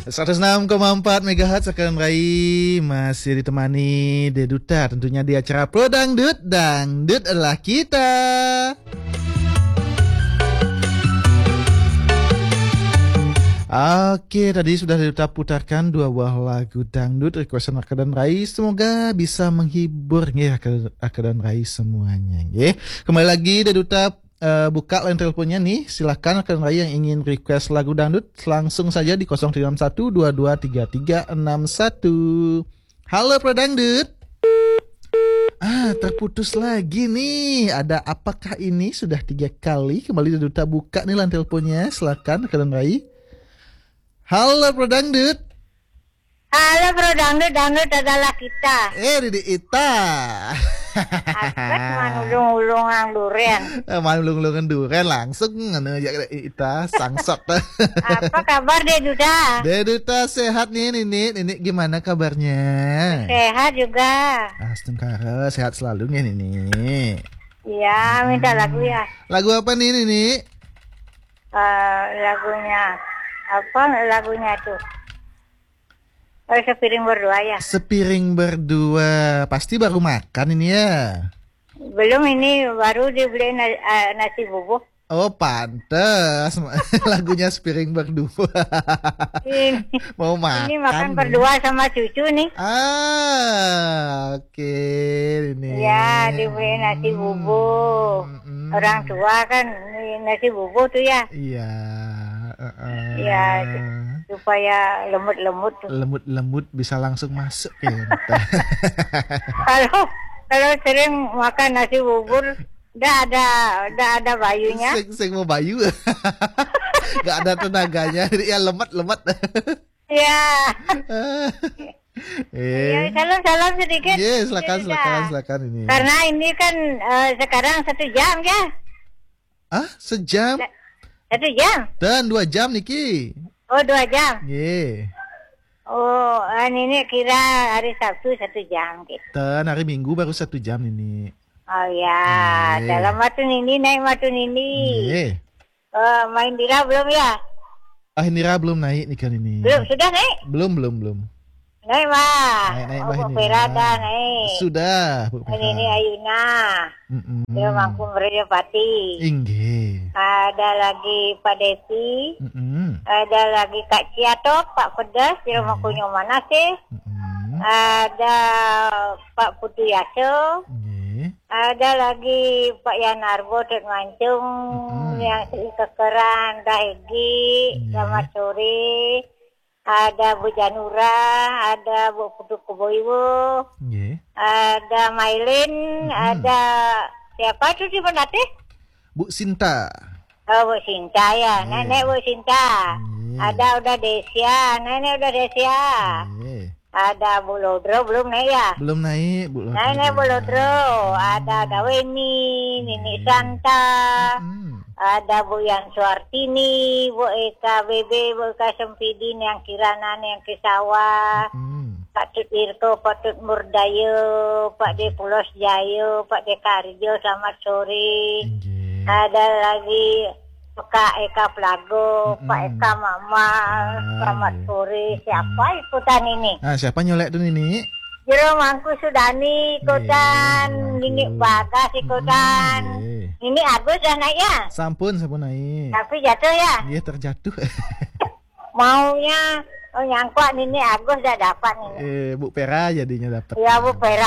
106,4 MHz akan Rai masih ditemani Deduta tentunya di acara Pro Dangdut. Dangdut adalah kita. Oke, tadi sudah Deduta putarkan 2 buah lagu dangdut requestan Aka dan Rai. Semoga bisa menghibur ya Aka dan Rai semuanya ya. Kembali lagi Deduta buka line teleponnya nih. Silakan rekan Rai yang ingin request lagu dangdut langsung saja di 0361223361. Halo Pro Dangdut. Terputus lagi nih. Ada apakah ini? Sudah 3 kali. Kembali Duta buka nih line teleponnya. Silakan rekan Rai. Halo Pro Dangdut. Halo Pro Dangdut, dangdut adalah kita. Didi Ita. Aspek manulung-ulungan duren. Manulung-ulungan duren langsung ngene Ita sangsot. Apa kabar Deduta? Deduta sehat nih Nini gimana kabarnya? Sehat juga. Astagfirullah, sehat selalu nih Nini. Iya, minta lagu ya. Lagu apa nih Nini? Lagunya apa lagunya tuh? Sepiring berdua ya. Sepiring berdua. Pasti baru makan ini ya. Belum, ini baru dibeli nasi bubuk. Oh pantes. Lagunya sepiring berdua. Mau makan. Ini makan berdua sama cucu nih. Oke ini. Ya, dibeli nasi bubuk. Orang tua kan nasi bubuk tuh ya. Iya. Iya, supaya lemut-lemut tuh. Lemut-lemut bisa langsung masuk ya. Kalau sering makan nasi bubur, udah ada bayunya. Sing mau bayu. Gak ada tenaganya, ya lemet. Iya. Ya, salam sedikit. Yes, silakan ini. Karena ini kan sekarang 1 jam ya. Sejam? 1 jam. Dan 2 jam Niki. Oh, 2 jam. Yeah. Oh, ini kira hari Sabtu 1 jam gitu. Dan hari Minggu baru 1 jam ini. Oh ya, dalam waktu ini naik waktu ini. Main Dira belum ya? Indira belum naik nih kan ini. Belum, sudah naik? Belum. Naik mah. Naik Pera dah naik. Sudah. Ini Ayuna. Dia Mangku Merdepati. Inggih. Ada lagi Pak Desi. Ada lagi Kak Ciato, Pak Pedas, dia Mangku Nyomana sih. Ada Pak Putu Yaso. Ada lagi Pak Yanarbo Tet Mancung yang kekeran Dahegi. Selamat sore. Ada Bu Janura, ada Bu Putu Kuboiwo, ada Mailin, ada siapa itu di Penate? Bu Sinta. Oh, Bu Sinta ya, nenek Bu Sinta. Ada udah Desia, nenek udah Desia. Ada Bu Lodro belum naik ya? Belum naik Bu Lodro. Nenek Bu Lodro, ada Daweni, Nini Santa. Ada Bu Yan Suartini, Bu Eka BB, Bu Eka Sempidin, yang Kiranan, yang Kisawah, Pak Tut Irko, Pak Tut Murdayo, Pak De Pulos Jayo, Pak De Karjo, selamat sore. Ada lagi Pak Eka Plago, Pak Eka Mama, selamat sore. Siapa ikutan ini? Siapa nyolek tuh ini? Jero Mangku Sudani ikutan, Nini Bagas ikutan. Ini Agus udah naik ya? Sampun naik. Tapi jatuh ya? Iya terjatuh. Maunya nyangkut Nini Agus udah dapat nih. Bu Pera jadinya dapat. Iya Bu Pera.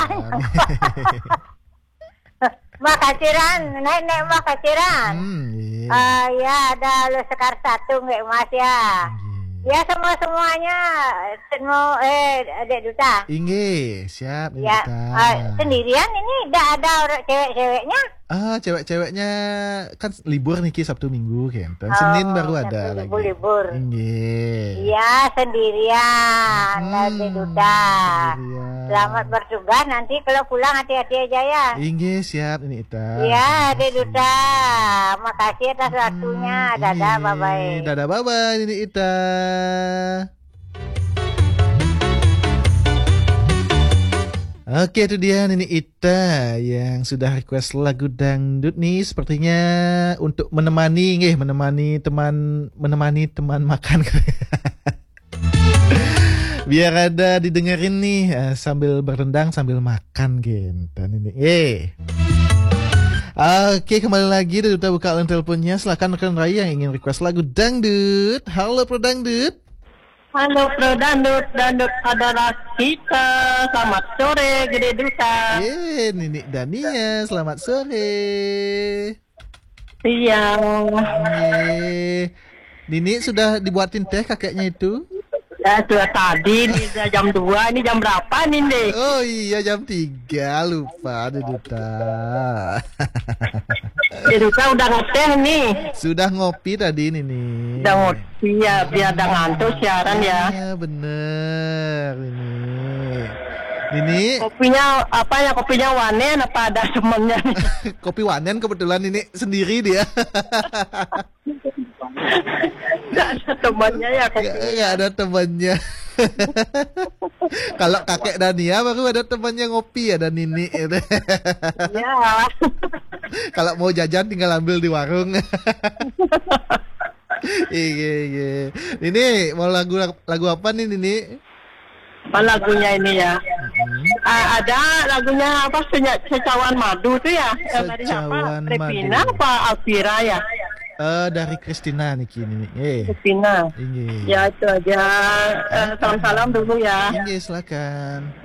Makasiran, naik makasiran. Ya ada lo Sekar 1 nggak Mas ya. Ya semuanya semua Adik Duta. Inggih, siap ya. Sendirian ini udah ada orang cewek-ceweknya? Cewek-ceweknya kan libur nih Sabtu Minggu kan. Senin baru ada lagi. Libur. Inggih. Iya, sendirian. Adik Duta. Selamat bertugas, nanti kalau pulang hati-hati aja ya. Inggih, siap ini Ita. Iya, Adik Duta. Makasih atas waktunya. Dadah, bye-bye. Dadah, bye-bye ini Ita. Oke, itu dia Nini Ita yang sudah request lagu dangdut nih, sepertinya untuk menemani teman makan. Biar ada didengerin nih sambil berendang sambil makan gitu ini. Oke, kembali lagi dari Duta buka line teleponnya. Silakan rekan Rai yang ingin request lagu dangdut. Halo Pro Dangdut. Halo Pro Dangdut, Dangdut adalah kita. Selamat sore Gede Duta. Nini Dania, selamat sore. Iya. Nini sudah dibuatin teh kakeknya itu? Ya sudah tadi, ini jam 2, ini jam berapa nih deh? Oh iya jam 3, lupa Duta. Duta udah ngeteh nih. Sudah ngopi tadi Nini. Udah ngopi ya, biar ada ngantuk siaran ya. Iya bener Nini. Kopinya apa ya, kopinya wanen apa ada temennya? Kopi wanen kebetulan ini sendiri dia. Gak ada temannya ya Gak ada temannya. Kalau kakek Dania baru ada temannya ngopi, ada Nini. Ya. Kalau mau jajan tinggal ambil di warung. Iya. Nini mau lagu apa nih Nini? Apa lagunya ini ya? Ada lagunya apa, Secawan Madu tuh ya? Secawan Madu. Revina apa Alvira ya? Dari Kristina nih kini. Kristina. Ya itu aja. Salam-salam dulu ya. Silakan.